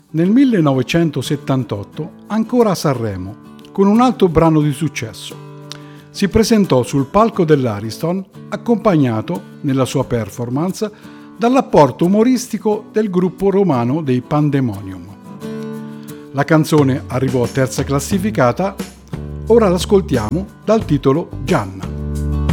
Nel 1978, ancora a Sanremo, con un altro brano di successo. Si presentò sul palco dell'Ariston accompagnato, nella sua performance, dall'apporto umoristico del gruppo romano dei Pandemonium. La canzone arrivò terza classificata, ora l'ascoltiamo dal titolo Gianna.